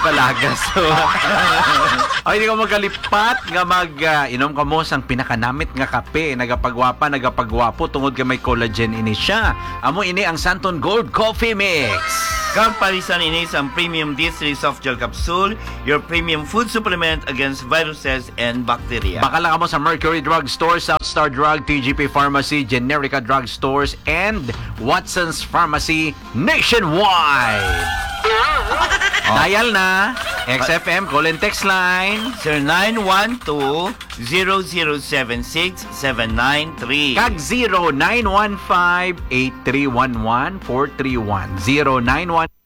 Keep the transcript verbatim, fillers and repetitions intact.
kalagas. Ay, hindi ka magkalipat nga mag uh, inom ka mo sang pinakanamit nga kape, nagapagwapa, nagapagwapo tungod ka may collagen ini siya. Amo ini ang Santon Gold Coffee Mix. Kampalisan ini sa Premium D three Soft Gel Capsule, your premium food supplement against viruses and bacteria. Baka lang mo sa Mercury Drug Store, Southstar Drug, T G P Pharmacy, Generica Drug Stores, and Watson's Pharmacy nationwide. Oh. Dial na X F M call and text line zero nine one two, zero zero seven six, seven nine three. kag zero nine one five, eight three one one, four three one zero nine one